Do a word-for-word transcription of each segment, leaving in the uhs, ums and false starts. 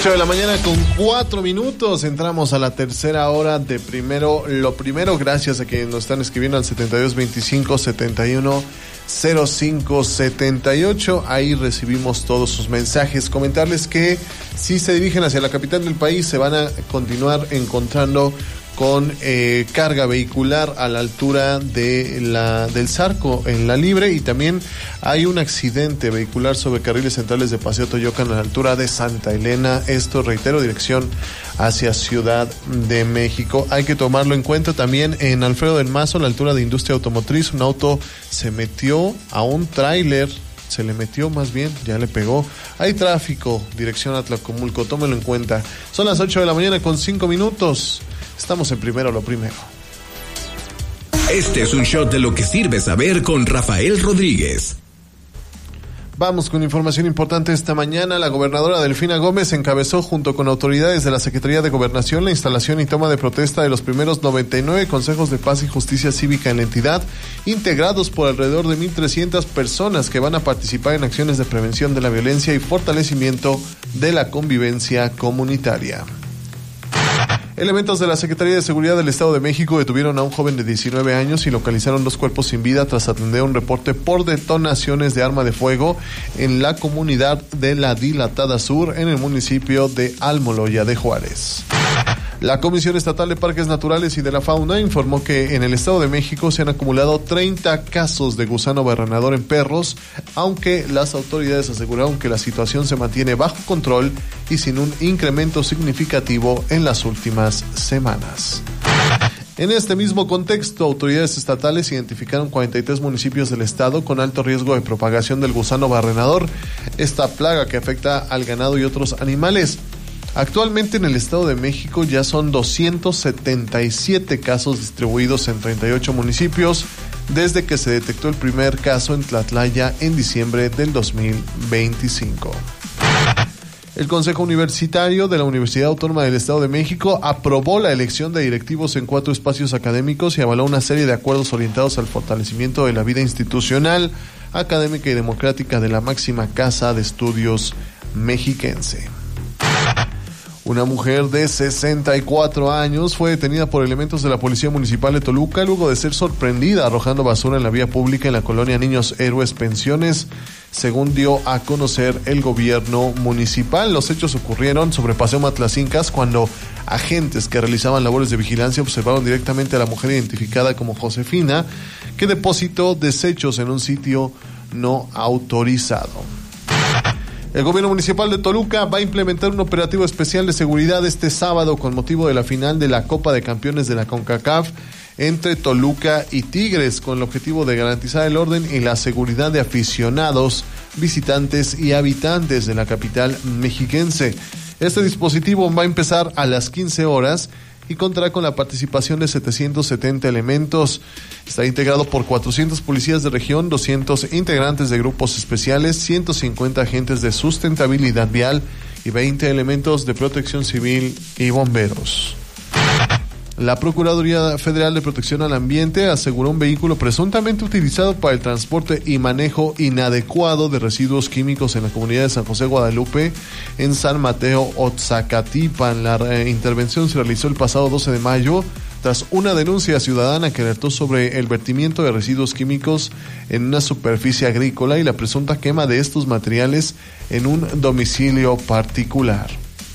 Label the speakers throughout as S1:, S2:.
S1: ocho de la mañana con cuatro minutos. Entramos a la tercera hora de Primero Lo Primero. Gracias a quienes nos están escribiendo al setenta y dos veinticinco setenta y uno cero cinco setenta y ocho. Ahí recibimos todos sus mensajes. Comentarles que si se dirigen hacia la capital del país se van a continuar encontrando con eh, carga vehicular a la altura de la del Zarco en La Libre, y también hay un accidente vehicular sobre carriles centrales de Paseo Toyocan a la altura de Santa Elena. Esto, reitero, dirección hacia Ciudad de México. Hay que tomarlo en cuenta también en Alfredo del Mazo, a la altura de Industria Automotriz. Un auto se metió a un tráiler, se le metió más bien, ya le pegó. Hay tráfico, dirección a Tlacomulco, tómelo en cuenta. Son las ocho de la mañana con cinco minutos. Estamos en Primero Lo Primero.
S2: Este es un shot de lo que sirve saber con Rafael Rodríguez.
S1: Vamos con información importante esta mañana. La gobernadora Delfina Gómez encabezó junto con autoridades de la Secretaría de Gobernación la instalación y toma de protesta de los primeros noventa y nueve consejos de paz y justicia cívica en la entidad, integrados por alrededor de mil trescientas personas que van a participar en acciones de prevención de la violencia y fortalecimiento de la convivencia comunitaria. Elementos de la Secretaría de Seguridad del Estado de México detuvieron a un joven de diecinueve años y localizaron dos cuerpos sin vida tras atender un reporte por detonaciones de arma de fuego en la comunidad de La Dilatada Sur, en el municipio de Almoloya de Juárez. La Comisión Estatal de Parques Naturales y de la Fauna informó que en el Estado de México se han acumulado treinta casos de gusano barrenador en perros, aunque las autoridades aseguraron que la situación se mantiene bajo control y sin un incremento significativo en las últimas semanas. En este mismo contexto, autoridades estatales identificaron cuarenta y tres municipios del estado con alto riesgo de propagación del gusano barrenador, esta plaga que afecta al ganado y otros animales. Actualmente en el Estado de México ya son doscientos setenta y siete casos distribuidos en treinta y ocho municipios desde que se detectó el primer caso en Tlatlaya en diciembre del dos mil veinticinco. El Consejo Universitario de la Universidad Autónoma del Estado de México aprobó la elección de directivos en cuatro espacios académicos y avaló una serie de acuerdos orientados al fortalecimiento de la vida institucional, académica y democrática de la máxima casa de estudios mexiquense. Una mujer de sesenta y cuatro años fue detenida por elementos de la Policía Municipal de Toluca luego de ser sorprendida arrojando basura en la vía pública en la colonia Niños Héroes Pensiones, según dio a conocer el gobierno municipal. Los hechos ocurrieron sobre Paseo Matlacincas cuando agentes que realizaban labores de vigilancia observaron directamente a la mujer identificada como Josefina, que depositó desechos en un sitio no autorizado. El gobierno municipal de Toluca va a implementar un operativo especial de seguridad este sábado con motivo de la final de la Copa de Campeones de la CONCACAF entre Toluca y Tigres, con el objetivo de garantizar el orden y la seguridad de aficionados, visitantes y habitantes de la capital mexiquense. Este dispositivo va a empezar a las quince horas y contará con la participación de setecientos setenta elementos. Está integrado por cuatrocientos policías de región, doscientos integrantes de grupos especiales, ciento cincuenta agentes de sustentabilidad vial y veinte elementos de protección civil y bomberos. La Procuraduría Federal de Protección al Ambiente aseguró un vehículo presuntamente utilizado para el transporte y manejo inadecuado de residuos químicos en la comunidad de San José Guadalupe, en San Mateo Oaxacatipan. La eh, intervención se realizó el pasado doce de mayo tras una denuncia ciudadana que alertó sobre el vertimiento de residuos químicos en una superficie agrícola y la presunta quema de estos materiales en un domicilio particular.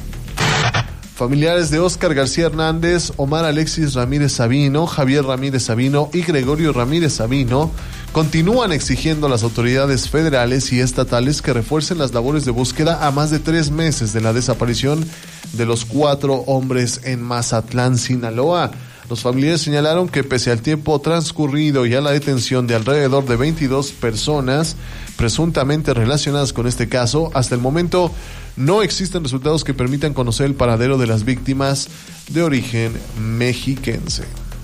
S1: Familiares de Óscar García Hernández, Omar Alexis Ramírez Sabino, Javier Ramírez Sabino y Gregorio Ramírez Sabino continúan exigiendo a las autoridades federales y estatales que refuercen las labores de búsqueda a más de tres meses de la desaparición de los cuatro hombres en Mazatlán, Sinaloa. Los familiares señalaron que pese al tiempo transcurrido y a la detención de alrededor de veintidós personas presuntamente relacionadas con este caso, hasta el momento no existen resultados que permitan conocer el paradero de las víctimas de origen mexiquense.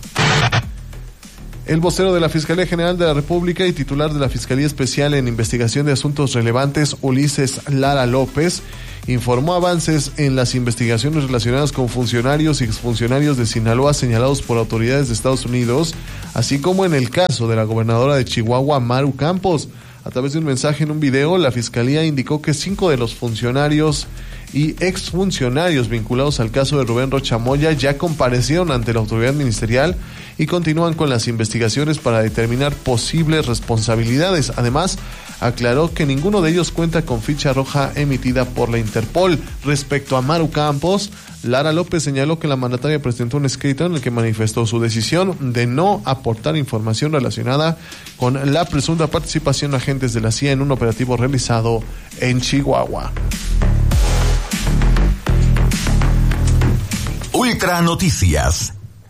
S1: El vocero de la Fiscalía General de la República y titular de la Fiscalía Especial en Investigación de Asuntos Relevantes, Ulises Lara López, informó avances en las investigaciones relacionadas con funcionarios y exfuncionarios de Sinaloa señalados por autoridades de Estados Unidos, así como en el caso de la gobernadora de Chihuahua, Maru Campos. A través de un mensaje en un video, la Fiscalía indicó que cinco de los funcionarios y exfuncionarios vinculados al caso de Rubén Rocha Moya ya comparecieron ante la autoridad ministerial y continúan con las investigaciones para determinar posibles responsabilidades. Además, aclaró que ninguno de ellos cuenta con ficha roja emitida por la Interpol. Respecto a Maru Campos, Lara López señaló que la mandataria presentó un escrito en el que manifestó su decisión de no aportar información relacionada con la presunta participación de agentes de la C I A en un operativo realizado en Chihuahua.
S2: Ultra Noticias.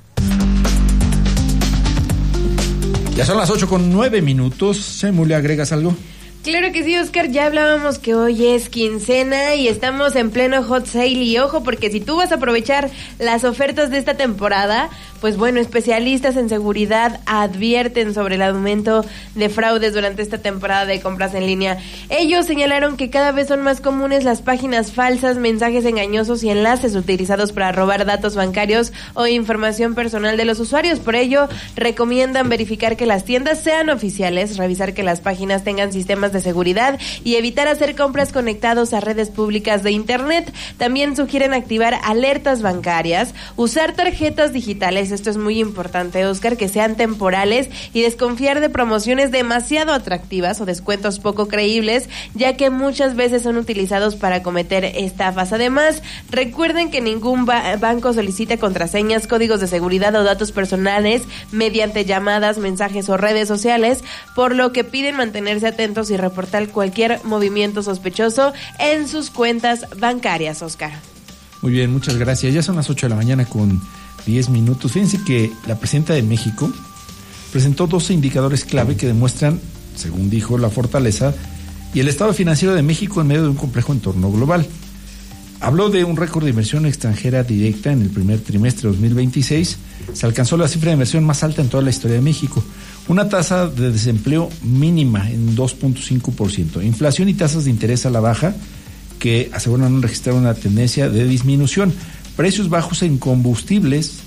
S3: Ya son las ocho con nueve minutos. Semu, ¿le agregas algo?
S4: Claro que sí, Oscar, ya hablábamos que hoy es quincena y estamos en pleno hot sale y ojo, porque si tú vas a aprovechar las ofertas de esta temporada, pues bueno, especialistas en seguridad advierten sobre el aumento de fraudes durante esta temporada de compras en línea. Ellos señalaron que cada vez son más comunes las páginas falsas, mensajes engañosos y enlaces utilizados para robar datos bancarios o información personal de los usuarios. Por ello, recomiendan verificar que las tiendas sean oficiales, revisar que las páginas tengan sistemas de seguridad y evitar hacer compras conectados a redes públicas de internet. También sugieren activar alertas bancarias, usar tarjetas digitales, esto es muy importante, Oscar, que sean temporales y desconfiar de promociones demasiado atractivas o descuentos poco creíbles, ya que muchas veces son utilizados para cometer estafas. Además, recuerden que ningún ba- banco solicita contraseñas, códigos de seguridad o datos personales mediante llamadas, mensajes o redes sociales, por lo que piden mantenerse atentos y reportar cualquier movimiento sospechoso en sus cuentas bancarias, Oscar.
S3: Muy bien, muchas gracias. Ya son las ocho de la mañana con diez minutos. Fíjense que la presidenta de México presentó doce indicadores clave que demuestran, según dijo, la fortaleza y el estado financiero de México en medio de un complejo entorno global. Habló de un récord de inversión extranjera directa en el primer trimestre de dos mil veintiséis. Se alcanzó la cifra de inversión más alta en toda la historia de México. Una tasa de desempleo mínima en dos punto cinco por ciento. Inflación y tasas de interés a la baja que aseguran registrar una tendencia de disminución. Precios bajos en combustibles.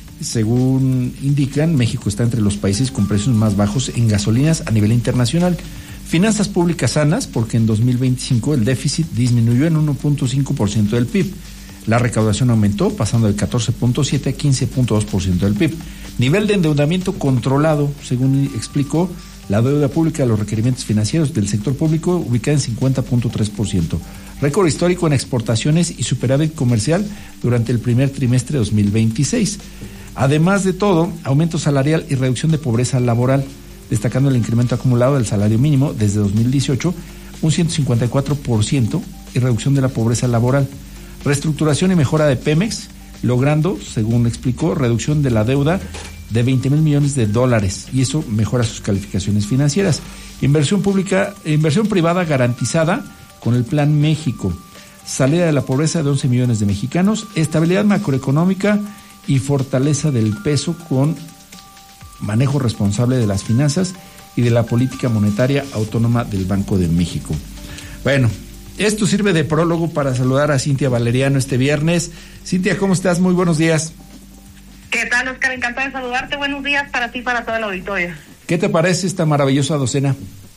S3: Según indican, México está entre los países con precios más bajos en gasolinas a nivel internacional. Finanzas públicas sanas, porque en dos mil veinticinco el déficit disminuyó en uno punto cinco por ciento del P I B. La recaudación aumentó, pasando del catorce punto siete a quince punto dos por ciento del P I B. Nivel de endeudamiento controlado, según explicó, la deuda pública de los requerimientos financieros del sector público ubicada en cincuenta punto tres por ciento. Récord histórico en exportaciones y superávit comercial durante el primer trimestre de dos mil veintiséis. Además de todo, aumento salarial y reducción de pobreza laboral, destacando el incremento acumulado del salario mínimo desde dos mil dieciocho, un ciento cincuenta y cuatro por ciento, y reducción de la pobreza laboral. Reestructuración y mejora de Pemex, logrando, según explicó, reducción de la deuda de veinte mil millones de dólares, y eso mejora sus calificaciones financieras. Inversión pública, inversión privada garantizada con el Plan México. Salida de la pobreza de once millones de mexicanos, estabilidad macroeconómica y fortaleza del peso con manejo responsable de las finanzas y de la política monetaria autónoma del Banco de México. Bueno, esto sirve de prólogo para saludar a Cintia Valeriano este viernes. Cintia, ¿cómo estás? Muy buenos días.
S5: ¿Qué tal, Oscar? Encantada de saludarte. Buenos días para ti y para todo el auditorio.
S3: ¿Qué te parece esta maravillosa docena?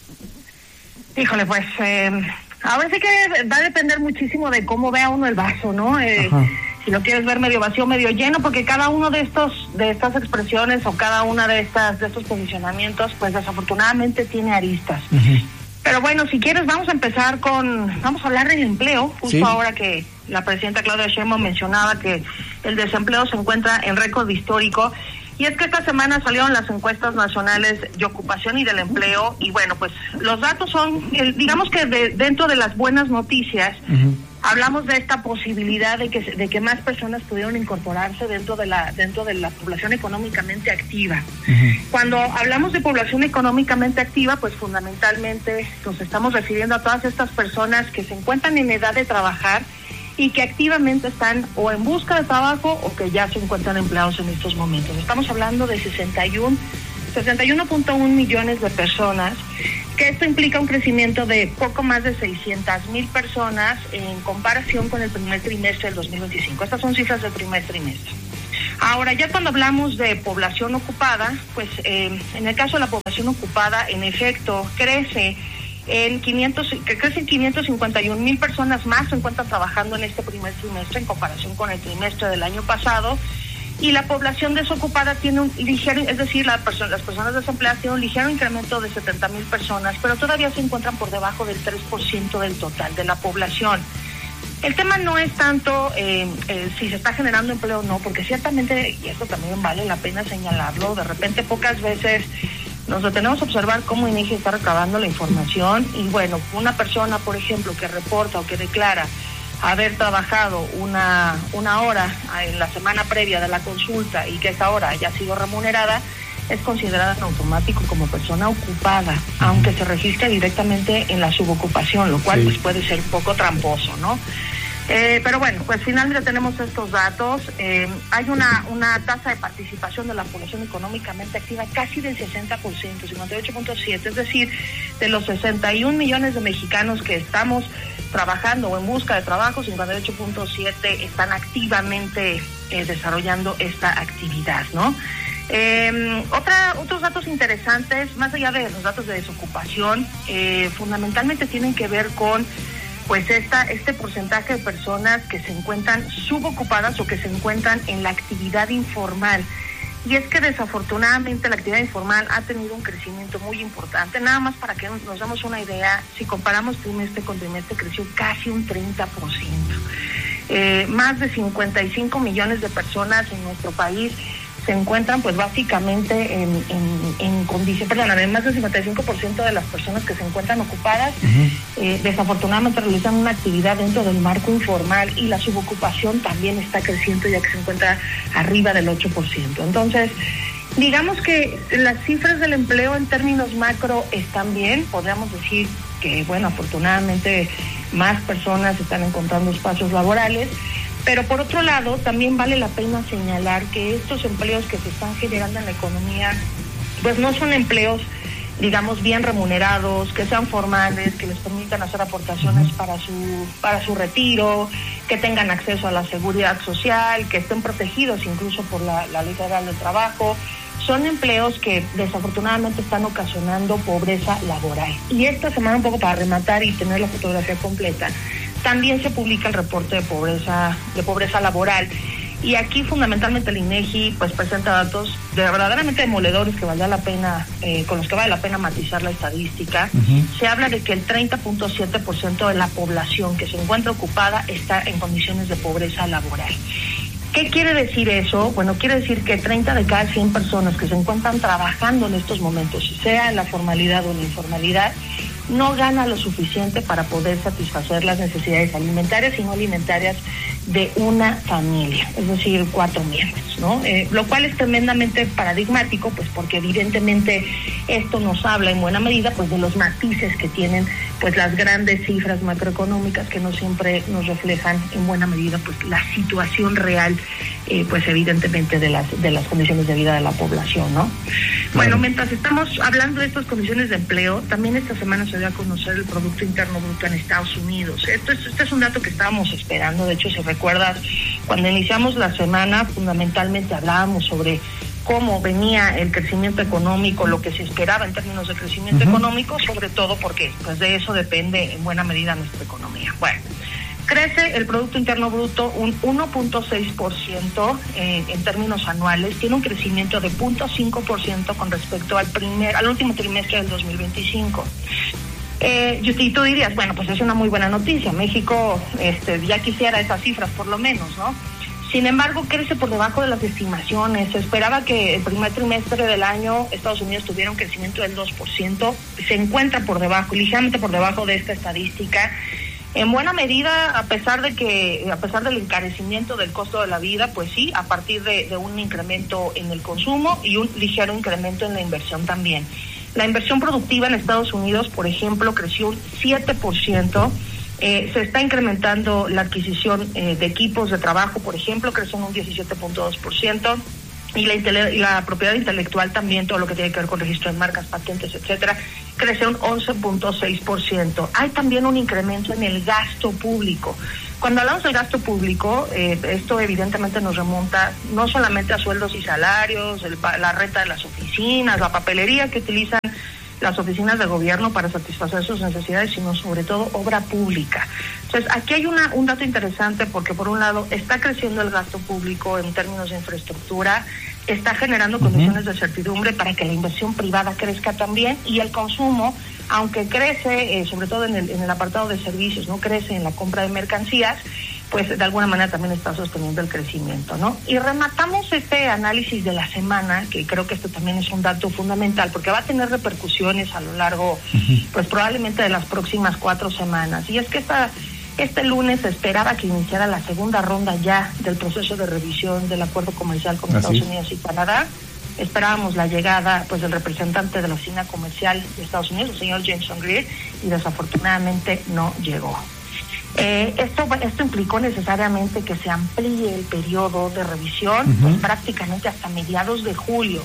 S5: Híjole, pues, eh, ahora sí que va a depender muchísimo de cómo vea uno el vaso, ¿no? Eh, si lo quieres ver medio vacío, medio lleno, porque cada uno de estos, de estas expresiones o cada una de estas, de estos posicionamientos, pues desafortunadamente tiene aristas. Uh-huh. Pero bueno, si quieres vamos a empezar con, vamos a hablar del empleo, justo ¿Sí? ahora que la presidenta Claudia Sheinbaum mencionaba que el desempleo se encuentra en récord histórico. Y es que esta semana salieron las encuestas nacionales de ocupación y del empleo, y bueno, pues los datos son, el, digamos que de, dentro de las buenas noticias, uh-huh. hablamos de esta posibilidad de que de que más personas pudieron incorporarse dentro de la dentro de la población económicamente activa. Uh-huh. Cuando hablamos de población económicamente activa, pues fundamentalmente nos estamos refiriendo a todas estas personas que se encuentran en edad de trabajar y que activamente están o en busca de trabajo o que ya se encuentran empleados en estos momentos. Estamos hablando de sesenta y uno punto uno millones de personas, que esto implica un crecimiento de poco más de seiscientas mil personas en comparación con el primer trimestre del dos mil veinticinco. Estas son cifras del primer trimestre. Ahora, ya cuando hablamos de población ocupada, pues eh, en el caso de la población ocupada, en efecto, crece en quinientos, que crecen quinientos cincuenta y un mil personas más se encuentran trabajando en este primer trimestre en comparación con el trimestre del año pasado, y la población desocupada tiene un ligero, es decir, la persona, las personas desempleadas tienen un ligero incremento de setenta mil personas, pero todavía se encuentran por debajo del tres por ciento del total de la población. El tema no es tanto eh, eh, si se está generando empleo o no, porque ciertamente, y esto también vale la pena señalarlo, de repente pocas veces nos detenemos a observar cómo INEGI está recabando la información, y bueno, una persona, por ejemplo, que reporta o que declara haber trabajado una, una hora en la semana previa de la consulta y que esa hora haya sido remunerada, es considerada en automático como persona ocupada, aunque se registre directamente en la subocupación, lo cual sí, pues puede ser un poco tramposo, ¿no? Eh, pero bueno, pues finalmente tenemos estos datos. Eh, hay una una tasa de participación de la población económicamente activa casi del sesenta por ciento, cincuenta y ocho punto siete, es decir, de los sesenta y un millones de mexicanos que estamos trabajando o en busca de trabajo, cincuenta y ocho punto siete están activamente eh, desarrollando esta actividad, ¿no? Eh, otra, otros datos interesantes, más allá de los datos de desocupación, eh, fundamentalmente tienen que ver con pues esta este porcentaje de personas que se encuentran subocupadas o que se encuentran en la actividad informal. Y es que desafortunadamente la actividad informal ha tenido un crecimiento muy importante. Nada más para que nos demos una idea, si comparamos trimestre con trimestre, creció casi un treinta por ciento. Eh, más de cincuenta y cinco millones de personas en nuestro país se encuentran pues básicamente en, en, en condición, perdóname, más del cincuenta y cinco por ciento de las personas que se encuentran ocupadas uh-huh. eh, desafortunadamente realizan una actividad dentro del marco informal, y la subocupación también está creciendo ya que se encuentra arriba del ocho por ciento. Entonces, digamos que las cifras del empleo en términos macro están bien, podríamos decir que bueno, afortunadamente más personas están encontrando espacios laborales. Pero por otro lado, también vale la pena señalar que estos empleos que se están generando en la economía, pues no son empleos, digamos, bien remunerados, que sean formales, que les permitan hacer aportaciones para su para su retiro, que tengan acceso a la seguridad social, que estén protegidos incluso por la, la Ley Federal del Trabajo. Son empleos que desafortunadamente están ocasionando pobreza laboral. Y esta semana, un poco para rematar y tener la fotografía completa, también se publica el reporte de pobreza de pobreza laboral, y aquí fundamentalmente el INEGI pues presenta datos de verdaderamente demoledores que vale la pena eh, con los que vale la pena matizar la estadística. Uh-huh. Se habla de que el treinta punto siete por ciento de la población que se encuentra ocupada está en condiciones de pobreza laboral. ¿Qué quiere decir eso? Bueno, quiere decir que treinta de cada cien personas que se encuentran trabajando en estos momentos, sea en la formalidad o en la informalidad, no gana lo suficiente para poder satisfacer las necesidades alimentarias y no alimentarias de una familia, es decir, cuatro miembros, ¿no? Eh, lo cual es tremendamente paradigmático, pues porque evidentemente esto nos habla en buena medida pues de los matices que tienen pues las grandes cifras macroeconómicas, que no siempre nos reflejan en buena medida pues la situación real, eh, pues evidentemente de las de las condiciones de vida de la población, ¿no? Bueno, mientras estamos hablando de estas condiciones de empleo, también esta semana se dio a conocer el Producto Interno Bruto en Estados Unidos. Esto es, este es un dato que estábamos esperando. De hecho, si recuerdas, cuando iniciamos la semana, fundamentalmente hablábamos sobre cómo venía el crecimiento económico, lo que se esperaba en términos de crecimiento uh-huh. económico, sobre todo porque pues de eso depende en buena medida nuestra economía. Bueno, crece el Producto Interno Bruto un uno punto seis por ciento eh, en términos anuales, tiene un crecimiento de cero punto cinco por ciento con respecto al primer, al último trimestre del dos mil veinticinco. Eh, y tú dirías, bueno, pues es una muy buena noticia, México este, ya quisiera esas cifras por lo menos, ¿no? Sin embargo, crece por debajo de las estimaciones. Se esperaba que el primer trimestre del año Estados Unidos tuviera un crecimiento del dos por ciento, se encuentra por debajo, ligeramente por debajo de esta estadística. En buena medida, a pesar de que, a pesar del encarecimiento del costo de la vida, pues sí, a partir de, de un incremento en el consumo y un ligero incremento en la inversión también. La inversión productiva en Estados Unidos, por ejemplo, creció un siete por ciento. Eh, se está incrementando la adquisición eh, de equipos de trabajo, por ejemplo, creció en un diecisiete punto dos por ciento. Y la, intele- y la propiedad intelectual también, todo lo que tiene que ver con registro de marcas, patentes, etcétera, crece un once punto seis por ciento. Hay también un incremento en el gasto público. Cuando hablamos del gasto público, eh, esto evidentemente nos remonta no solamente a sueldos y salarios, el, la renta de las oficinas, la papelería que utilizan las oficinas de gobierno para satisfacer sus necesidades, sino sobre todo obra pública. Entonces, aquí hay una, un dato interesante porque, por un lado, está creciendo el gasto público en términos de infraestructura, está generando condiciones uh-huh. de certidumbre para que la inversión privada crezca también, y el consumo, aunque crece, eh, sobre todo en el, en el apartado de servicios, no crece en la compra de mercancías, pues de alguna manera también está sosteniendo el crecimiento, ¿no? Y rematamos este análisis de la semana, que creo que este también es un dato fundamental, porque va a tener repercusiones a lo largo, pues probablemente de las próximas cuatro semanas. Y es que esta, este lunes se esperaba que iniciara la segunda ronda ya del proceso de revisión del acuerdo comercial con Así. Estados Unidos y Canadá. Esperábamos la llegada, pues, del representante de la oficina comercial de Estados Unidos, el señor Jameson Greer, y desafortunadamente no llegó. Eh, esto, esto implicó necesariamente que se amplíe el periodo de revisión, uh-huh. pues, prácticamente hasta mediados de julio.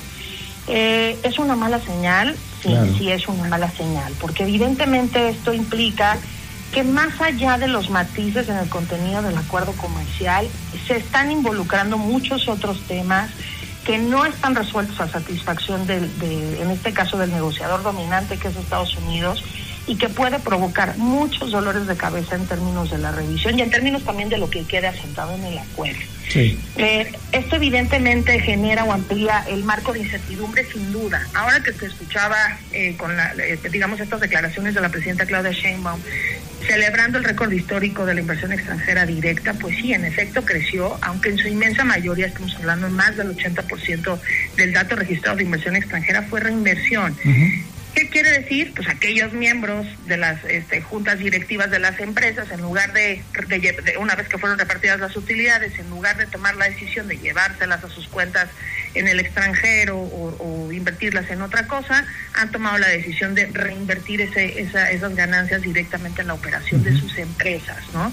S5: Eh, ¿Es una mala señal? Sí, claro. sí es una mala señal, porque evidentemente esto implica que más allá de los matices en el contenido del acuerdo comercial, se están involucrando muchos otros temas que no están resueltos a satisfacción del, de, en este caso, del negociador dominante, que es Estados Unidos, y que puede provocar muchos dolores de cabeza en términos de la revisión y en términos también de lo que quede asentado en el acuerdo. Sí. Eh, esto evidentemente genera o amplía el marco de incertidumbre, sin duda. Ahora que te escuchaba eh, con la, eh, digamos, estas declaraciones de la presidenta Claudia Sheinbaum, celebrando el récord histórico de la inversión extranjera directa, pues sí, en efecto creció, aunque en su inmensa mayoría, estamos hablando más del ochenta por ciento del dato registrado de inversión extranjera fue reinversión. Uh-huh. ¿Qué quiere decir? Pues aquellos miembros de las este, juntas directivas de las empresas, en lugar de, de, de, una vez que fueron repartidas las utilidades, en lugar de tomar la decisión de llevárselas a sus cuentas en el extranjero o, o invertirlas en otra cosa, han tomado la decisión de reinvertir ese, esa, esas ganancias directamente en la operación uh-huh. de sus empresas, ¿no?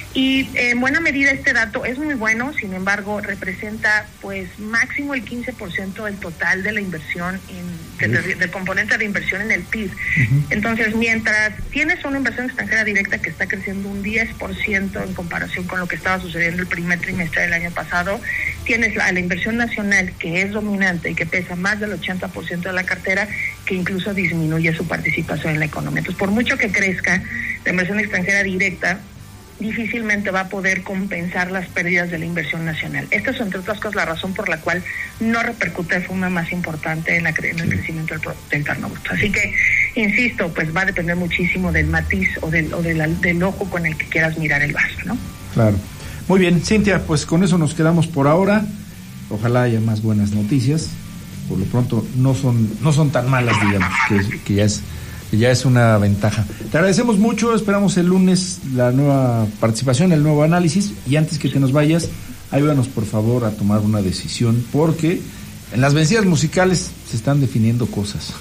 S5: Y en buena medida este dato es muy bueno, sin embargo, representa pues máximo el quince por ciento del total de la inversión, en, del, del componente de inversión en el P I B. Uh-huh. Entonces, mientras tienes una inversión extranjera directa que está creciendo un diez por ciento en comparación con lo que estaba sucediendo el primer trimestre del año pasado, tienes la, la inversión nacional, que es dominante y que pesa más del ochenta por ciento de la cartera, que incluso disminuye su participación en la economía. Entonces, por mucho que crezca la inversión extranjera directa, difícilmente va a poder compensar las pérdidas de la inversión nacional. Esta es, entre otras cosas, la razón por la cual no repercute de forma más importante en, la, en el crecimiento del Producto Interno Bruto. Así que, insisto, pues va a depender muchísimo del matiz o del, o del, del ojo con el que quieras mirar el vaso, ¿no?
S3: Claro. Muy bien, Cintia, pues con eso nos quedamos por ahora. Ojalá haya más buenas noticias. Por lo pronto no son, no son tan malas, digamos, que, que ya es... ya es una ventaja. Te agradecemos mucho, esperamos el lunes la nueva participación, el nuevo análisis, y antes que te nos vayas, ayúdanos por favor a tomar una decisión, porque en las vencidas musicales se están definiendo cosas.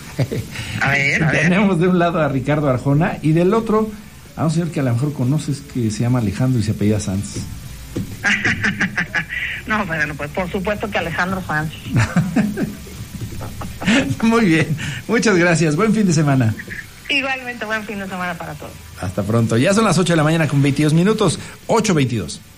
S5: A ver, a ver.
S3: Tenemos de un lado a Ricardo Arjona y del otro a un señor que a lo mejor conoces, que se llama Alejandro y se apellida Sanz.
S5: No, bueno, pues por supuesto que Alejandro Sanz.
S3: Muy bien, muchas gracias, buen fin de semana.
S5: Igualmente, buen fin de semana para todos.
S3: Hasta pronto, ya son las ocho de la mañana con veintidós minutos, ocho veintidós.